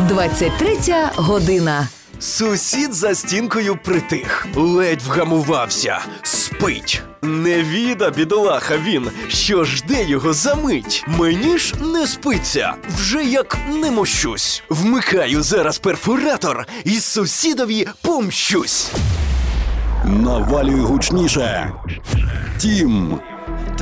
23 година. Сусід за стінкою притих, ледь вгамувався, спить. Невіда, бідолаха він, що жде його за мить. Мені ж не спиться, вже як не мощусь. Вмикаю зараз перфоратор і сусідові помщусь. Навалюй гучніше. Тім